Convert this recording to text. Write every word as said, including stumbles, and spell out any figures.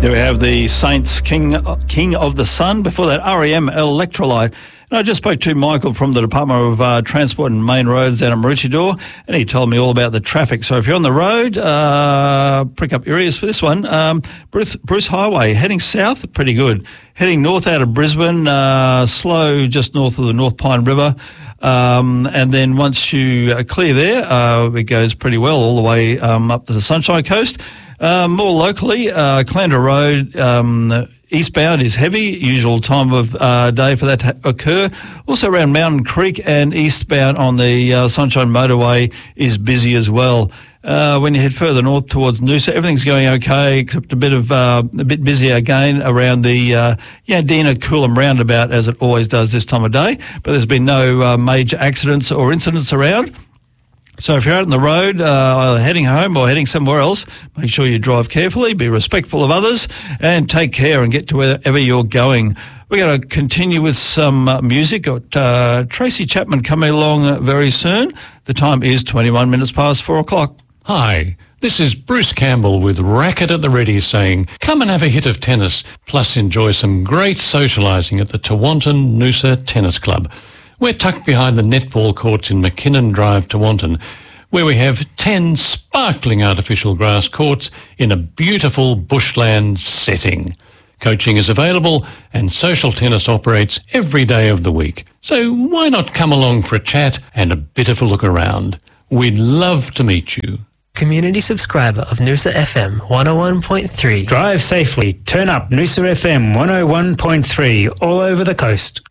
There we have the Saints King King of the Sun. Before that, R E M Electrolyte. And I just spoke to Michael from the Department of uh, Transport and Main Roads down in Maroochydore, and he told me all about the traffic. So if you're on the road, uh, prick up your ears for this one. Um, Bruce, Bruce Highway, heading south, pretty good. Heading north out of Brisbane, uh, slow just north of the North Pine River. Um, and then once you uh, clear there, uh, it goes pretty well all the way um, up to the Sunshine Coast. Uh, more locally, uh, Clandra Road, um, eastbound is heavy, usual time of uh, day for that to occur. Also around Mountain Creek and eastbound on the uh, Sunshine Motorway is busy as well. Uh, when you head further north towards Noosa, everything's going okay, except a bit of uh, a bit busier again around the uh, Yandina Coolum roundabout, as it always does this time of day. But there's been no uh, major accidents or incidents around. So if you're out on the road, uh, heading home or heading somewhere else, make sure you drive carefully, be respectful of others, and take care and get to wherever you're going. We're going to continue with some uh, music. Got uh, Tracy Chapman coming along very soon. The time is twenty-one minutes past four o'clock. Hi, this is Bruce Campbell with Racket at the Ready saying, come and have a hit of tennis, plus enjoy some great socialising at the Tewantin Noosa Tennis Club. We're tucked behind the netball courts in McKinnon Drive, Tewantin, where we have ten sparkling artificial grass courts in a beautiful bushland setting. Coaching is available and social tennis operates every day of the week. So why not come along for a chat and a bit of a look around? We'd love to meet you. Community subscriber of Noosa F M one oh one point three. Drive safely. Turn up Noosa F M one oh one point three all over the coast.